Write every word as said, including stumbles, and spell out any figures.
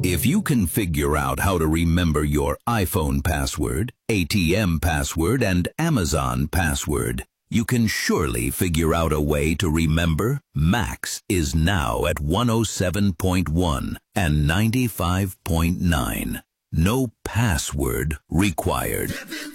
If you can figure out how to remember your iPhone password, A T M password, and Amazon password, you can surely figure out a way to remember Max is now at one oh seven point one and ninety-five point nine. No password required.